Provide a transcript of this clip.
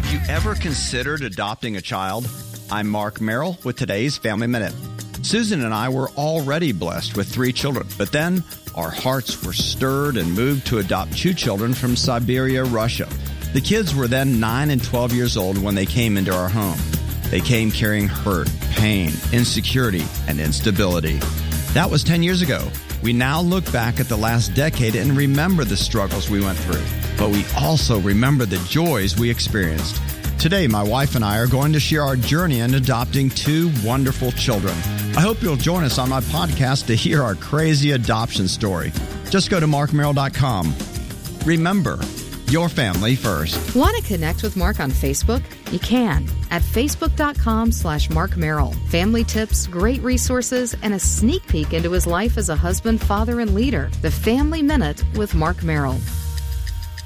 Have you ever considered adopting a child? I'm Mark Merrill with today's Family Minute. Susan and I were already blessed with 3 children, but then our hearts were stirred and moved to adopt 2 children from Siberia, Russia. The kids were then 9 and 12 years old when they came into our home. They came carrying hurt, pain, insecurity, and instability. That was 10 years ago. We now look back at the last decade and remember the struggles we went through, but we also remember the joys we experienced. Today, my wife and I are going to share our journey in adopting 2 wonderful children. I hope you'll join us on my podcast to hear our crazy adoption story. Just go to markmerrill.com. Remember, your family first. Want to connect with Mark on Facebook? You can at facebook.com/Mark Merrill. Family tips, great resources, and a sneak peek into his life as a husband, father, and leader. The Family Minute with Mark Merrill.